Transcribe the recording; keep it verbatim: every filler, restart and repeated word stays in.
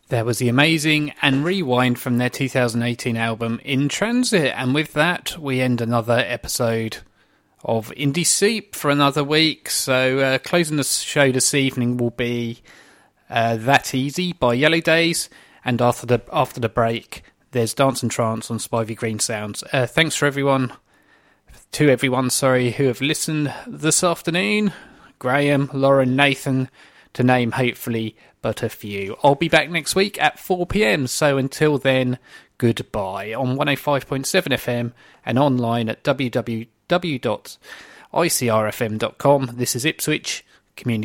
There was the Amazing and Rewind from their two thousand eighteen album In Transit, and with that we end another episode of Indie Seep for another week. So uh, closing the show this evening will be uh, That Easy by Yellow Days, and after the after the break there's Dance and Trance on Spivey Green Sounds. Uh, thanks for everyone, to everyone, sorry, who have listened this afternoon. Graham, Lauren, Nathan, to name hopefully but a few. I'll be back next week at four p.m, so until then, goodbye, on one oh five point seven F M and online at w w w dot i c r f m dot com. This is Ipswich Community